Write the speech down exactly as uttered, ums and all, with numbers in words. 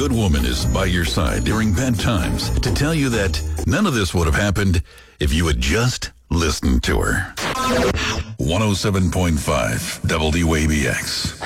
good woman is by your side during bad times to tell you that none of this would have happened if you had just listened to her. one oh seven point five W A B X.